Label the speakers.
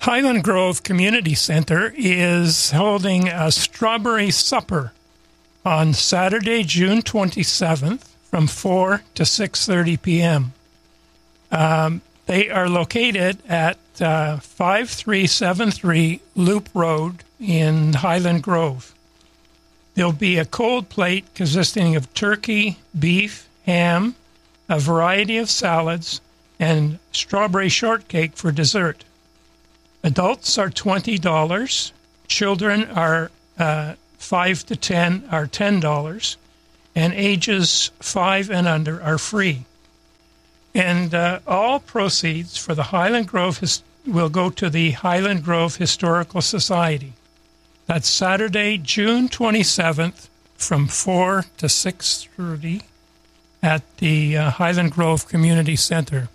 Speaker 1: Highland Grove Community Center is holding a strawberry supper on Saturday, June 27th from 4 to 6:30 p.m. They are located at 5373 Loop Road in Highland Grove. There'll be a cold plate consisting of turkey, beef, ham, a variety of salads, and strawberry shortcake for dessert. Adults are $20. Children are 5 to 10 are $10, and ages 5 and under are free. And all proceeds for the Highland Grove will go to the Highland Grove Historical Society. That's Saturday, June 27th from 4 to 6:30 at the Highland Grove Community Center.